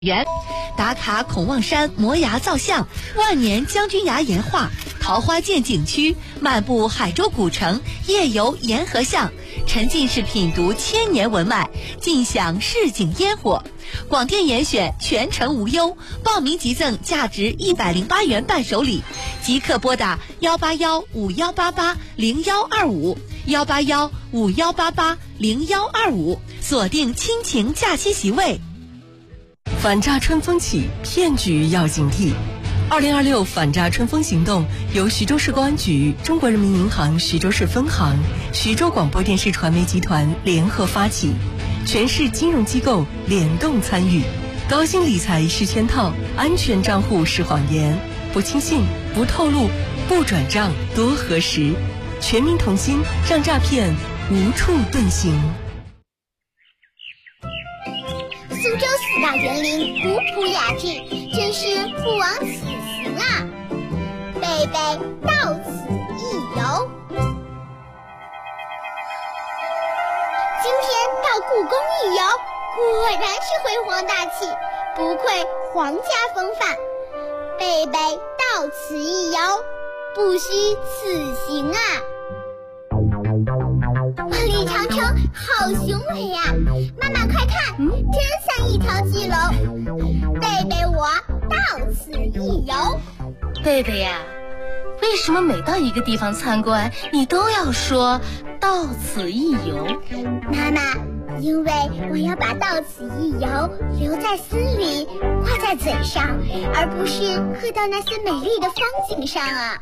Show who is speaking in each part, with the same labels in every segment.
Speaker 1: 园，打卡孔望山摩崖造像、万年将军崖岩画、桃花涧景区，漫步海州古城，夜游沿河巷，沉浸式品读千年文脉，尽享市井烟火。广电严选，全程无忧，报名即赠价值108元伴手礼，即刻拨打18151880125，18151880125，锁定亲情假期席位。
Speaker 2: 反诈春风起，骗局要警惕。2026反诈春风行动由徐州市公安局、中国人民银行徐州市分行、徐州广播电视传媒集团联合发起，全市金融机构联动参与。高薪理财是圈套，安全账户是谎言，不轻信，不透露，不转账，多核实。全民同心，让诈骗无处遁形。
Speaker 3: 苏州4大园林古朴雅致，真是不枉此行啊！贝贝到此一游。今天到故宫一游，果然是辉煌大气，不愧皇家风范。贝贝到此一游，不虚此行啊！万里长城好雄伟呀！妈妈快看，真像一条巨龙。贝贝我到此一游。
Speaker 4: 贝贝呀，为什么每到一个地方参观，你都要说到此一游？
Speaker 3: 妈妈，因为我要把到此一游留在心里，挂在嘴上，而不是刻到那些美丽的风景上啊。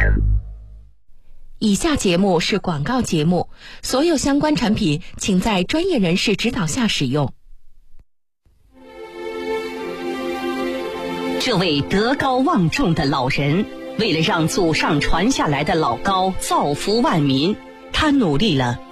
Speaker 1: 以下节目是广告节目，所有相关产品请在专业人士指导下使用。
Speaker 5: 这位德高望重的老人，为了让祖上传下来的老高造福万民，他努力了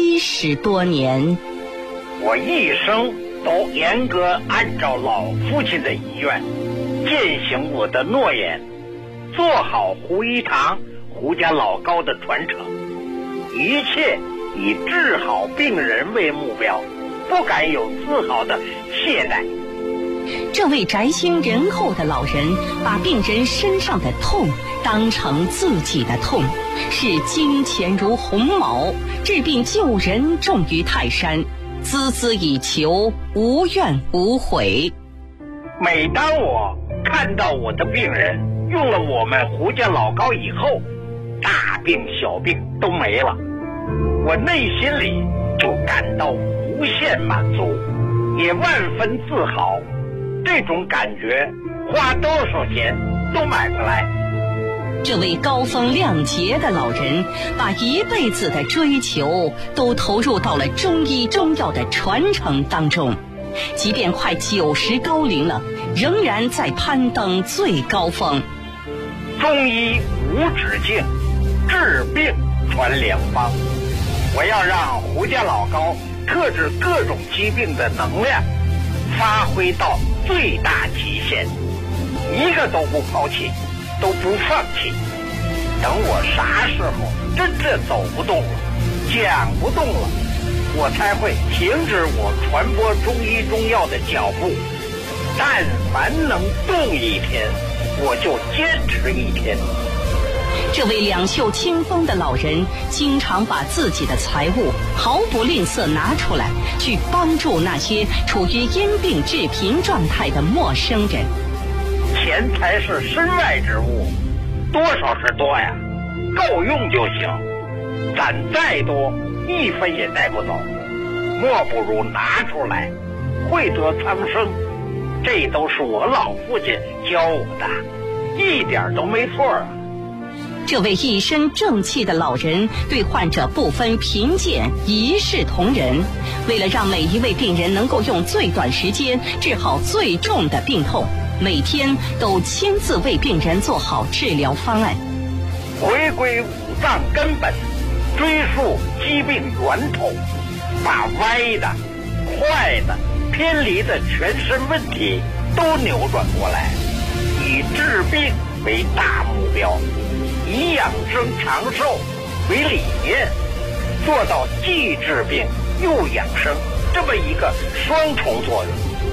Speaker 5: 70多年。
Speaker 6: 我一生都严格按照老父亲的遗愿，践行我的诺言，做好胡一堂胡家老高的传承，一切以治好病人为目标，不敢有丝毫的懈怠。
Speaker 5: 这位宅心仁厚的老人，把病人身上的痛当成自己的痛，视金钱如鸿毛，治病救人重于泰山，孜孜以求，无怨无悔。
Speaker 6: 每当我看到我的病人用了我们胡家老高以后，大病小病都没了，我内心里就感到无限满足，也万分自豪。这种感觉花多少钱都买不来。
Speaker 5: 这位高风亮节的老人，把一辈子的追求都投入到了中医中药的传承当中，即便快90高龄了，仍然在攀登最高峰。
Speaker 6: 中医无止境，治病传良方。我要让胡家老高特治各种疾病的能量发挥到最大极限，一个都不抛弃，都不放弃。等我啥时候真正走不动了，讲不动了，我才会停止我传播中医中药的脚步。但凡能动一天，我就坚持一天。
Speaker 5: 这位两袖清风的老人，经常把自己的财物毫不吝啬拿出来，去帮助那些处于因病致贫状态的陌生人。
Speaker 6: 钱财是身外之物，多少是多呀，够用就行。攒再多，1分也带不走，莫不如拿出来，惠泽苍生。这都是我老父亲教我的，一点都没错啊。
Speaker 5: 这位一身正气的老人，对患者不分贫贱，一视同仁。为了让每一位病人能够用最短时间治好最重的病痛，每天都亲自为病人做好治疗方案，
Speaker 6: 回归五脏根本，追溯疾病源头，把歪的、坏的、偏离的全身问题都扭转过来，以治病为大目标，以养生长寿为理念，做到既治病又养生这么一个双重作用。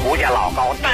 Speaker 6: 福建老高带